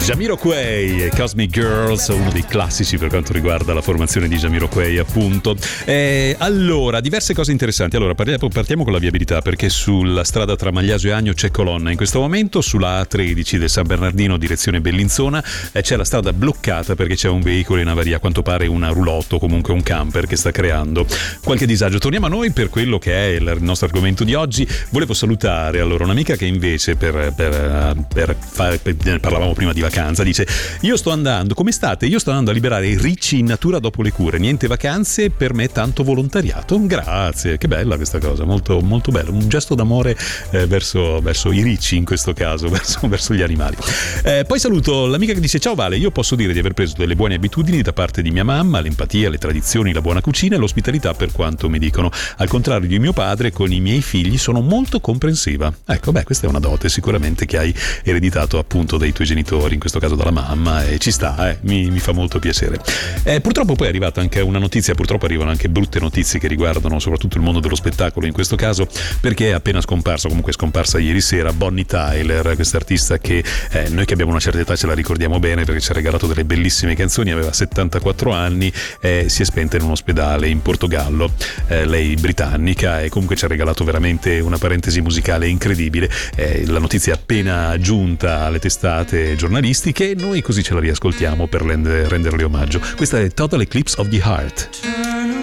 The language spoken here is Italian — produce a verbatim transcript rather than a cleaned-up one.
Jamiroquai e Cosmic Girls, uno dei classici per quanto riguarda la formazione di Jamiroquai, appunto. Eh, allora, diverse cose interessanti. Allora, parliamo, partiamo con la viabilità, perché sulla strada tra Magliasio e Agno c'è colonna in questo momento. Sulla A tredici del San Bernardino, direzione Bellinzona, eh, c'è la strada bloccata perché c'è un veicolo in avaria, a quanto pare una roulotte o comunque un camper che sta creando qualche disagio. Torniamo a noi per quello che è il nostro argomento di oggi. Volevo salutare allora un'amica che invece per, per, per fare, per, parlavamo prima di vacanza, dice: io sto andando, come state? Io sto andando a liberare i ricci in natura dopo le cure, niente vacanze, per me tanto volontariato. Grazie, che bella questa cosa, molto molto bello, un gesto d'amore eh, verso, verso i ricci in questo caso, verso, verso gli animali. Eh, poi saluto l'amica che dice: ciao Vale, io posso dire di aver preso delle buone abitudini da parte di mia mamma, l'empatia, le tradizioni, la buona cucina e l'ospitalità, per quanto mi dicono. Al contrario di mio padre, con i miei figli sono molto comprensiva. Ecco, beh, questa è una dote sicuramente che hai ereditato appunto dai tuoi genitori, in questo caso dalla mamma, e ci sta, eh, mi, mi fa molto piacere. Eh, purtroppo poi è arrivata anche una notizia, purtroppo arrivano anche brutte notizie che riguardano soprattutto il mondo dello spettacolo in questo caso, perché è appena scomparsa, comunque è scomparsa ieri sera, Bonnie Tyler, questa artista che eh, noi che abbiamo una certa età ce la ricordiamo bene perché ci ha regalato delle bellissime canzoni, aveva settantaquattro anni e si è spenta in un ospedale in Portogallo, eh, lei britannica, e comunque ci ha regalato veramente una parentesi musicale incredibile. Eh, la notizia è appena giunta alle testate giornalistiche e noi così ce la riascoltiamo per render, renderle omaggio. Questa è Total Eclipse of the Heart.